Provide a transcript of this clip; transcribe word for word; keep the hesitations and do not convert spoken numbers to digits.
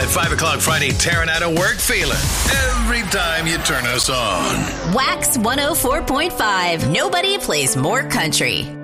five o'clock Friday tearing out of work feeling every time you turn us on. Wax one oh four point five. Nobody plays more country.